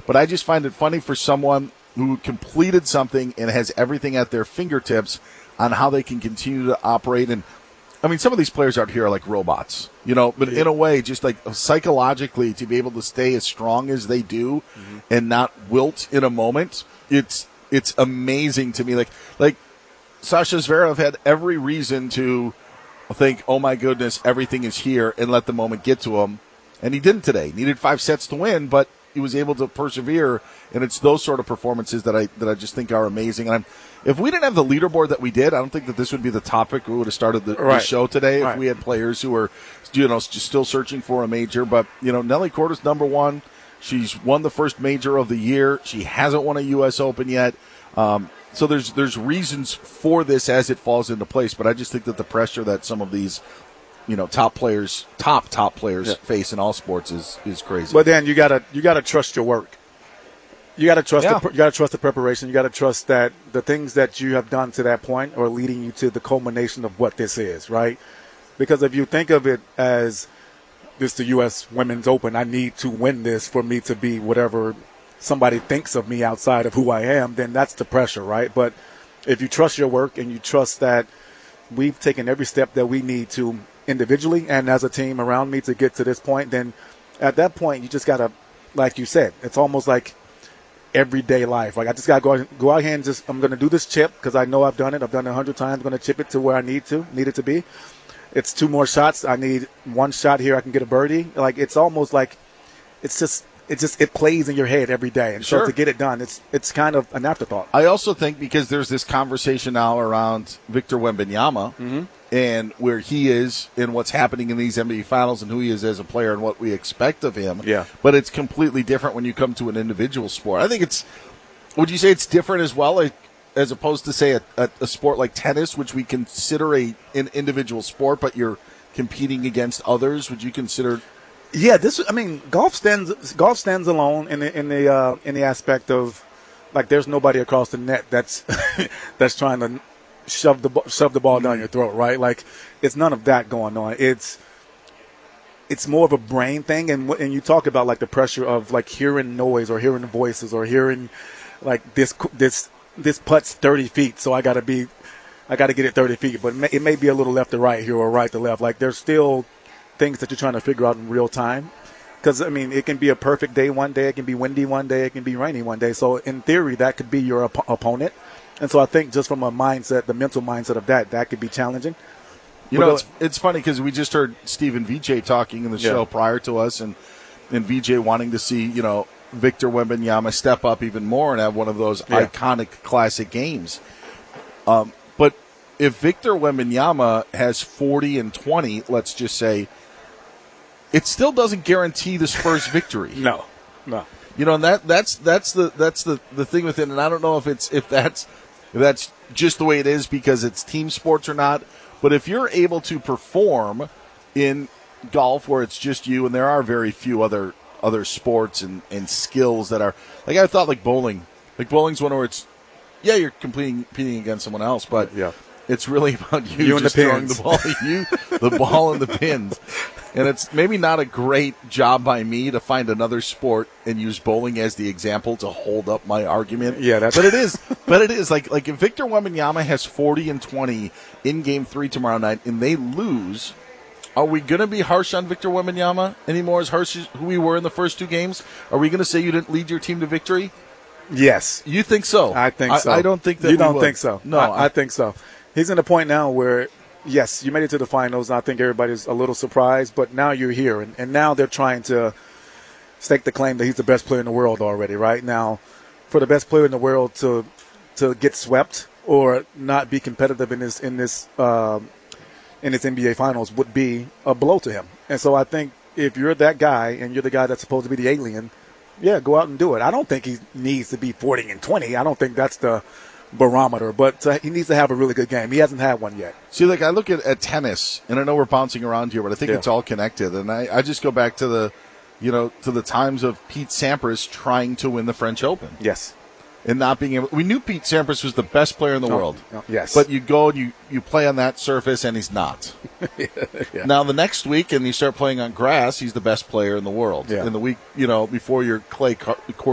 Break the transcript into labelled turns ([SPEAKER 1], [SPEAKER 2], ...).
[SPEAKER 1] But I just find it funny for someone who completed something and has everything at their fingertips on how they can continue to operate. And I mean, some of these players out here are like robots, but in a way, just like psychologically to be able to stay as strong as they do and not wilt in a moment. It's amazing to me. Like Sasha Zverev had every reason to think, oh my goodness, everything is here, and let the moment get to him. And he didn't today. He needed 5 sets to win, but he was able to persevere. And it's those sort of performances that I just think are amazing. And if we didn't have the leaderboard that we did, I don't think that this would be the topic. We would have started the show today if we had players who were, just still searching for a major. But, Nelly Korda's number one. She's won the first major of the year. She hasn't won a U.S. Open yet. So there's reasons for this as it falls into place. But I just think that the pressure that some of these, top players face in all sports is crazy.
[SPEAKER 2] But then you gotta trust your work. You gotta trust the preparation. You gotta trust that the things that you have done to that point are leading you to the culmination of what this is, right? Because if you think of it as this, the U.S. Women's Open, I need to win this for me to be whatever somebody thinks of me outside of who I am, then that's the pressure, right? But if you trust your work and you trust that we've taken every step that we need to individually and as a team around me to get to this point, then at that point you just got to, like you said, it's almost like everyday life. Like I just got to go out here and I'm going to do this chip because I know I've done it. I've done it 100 times. I'm going to chip it to where I need it to be. It's 2 more shots. I need 1 shot here. I can get a birdie. Like it's almost like it plays in your head every day. And so to get it done, it's kind of an afterthought.
[SPEAKER 1] I also think because there's this conversation now around Victor Wembanyama and where he is and what's happening in these NBA finals and who he is as a player and what we expect of him.
[SPEAKER 2] Yeah.
[SPEAKER 1] But it's completely different when you come to an individual sport. I think would you say it's different as well, as opposed to, say, a sport like tennis, which we consider an individual sport, but you're competing against others? Would you consider?
[SPEAKER 2] Yeah, golf stands alone in the aspect of, like, there's nobody across the net that's that's trying to shove the ball down your throat, right? Like, it's none of that going on. It's more of a brain thing, and you talk about like the pressure of like hearing noise or hearing voices or hearing like this putt's 30 feet, so I got to get it 30 feet, but it may be a little left to right here or right to left. Like, there's still things that you're trying to figure out in real time. Because, it can be a perfect day one day. It can be windy one day. It can be rainy one day. So, in theory, that could be your opponent. And so I think just from a mindset, the mental mindset of that could be challenging.
[SPEAKER 1] It's funny because we just heard Stephen VJ talking in the show prior to us and VJ wanting to see, Victor Wembanyama step up even more and have one of those iconic classic games. But if Victor Wembanyama has 40 and 20, let's just say, it still doesn't guarantee the Spurs victory.
[SPEAKER 2] No.
[SPEAKER 1] And that's the thing with it. And I don't know if that's just the way it is because it's team sports or not. But if you're able to perform in golf where it's just you, and there are very few other sports and skills that are, like, I thought like bowling. Like, bowling's one where it's, you're competing against someone else, but it's really about you just throwing the ball and the pins. And it's maybe not a great job by me to find another sport and use bowling as the example to hold up my argument.
[SPEAKER 2] Yeah,
[SPEAKER 1] but it is. But it is like if Victor Wembanyama has 40 and 20 in Game 3 tomorrow night and they lose, are we going to be harsh on Victor Wembanyama anymore? As harsh as who we were in the first 2 games? Are we going to say you didn't lead your team to victory?
[SPEAKER 2] Yes,
[SPEAKER 1] you think so?
[SPEAKER 2] I think so.
[SPEAKER 1] I don't think that
[SPEAKER 2] you don't think so.
[SPEAKER 1] No,
[SPEAKER 2] I think so. He's in a point now where, yes, you made it to the finals, and I think everybody's a little surprised, but now you're here, and now they're trying to stake the claim that he's the best player in the world already, right? Now, for the best player in the world to get swept or not be competitive in this NBA finals would be a blow to him. And so I think if you're that guy and you're the guy that's supposed to be the alien, go out and do it. I don't think he needs to be 40 and 20. I don't think that's the barometer, but he needs to have a really good game. He hasn't had one yet.
[SPEAKER 1] See, like, I look at tennis, and I know we're bouncing around here, but I think it's all connected. And I just go back to the times of Pete Sampras trying to win the French Open.
[SPEAKER 2] Yes.
[SPEAKER 1] And not being able. We knew Pete Sampras was the best player in the world.
[SPEAKER 2] Yes.
[SPEAKER 1] But you go and you play on that surface, and he's not. Now, the next week, and you start playing on grass, he's the best player in the world. In the week, before your clay court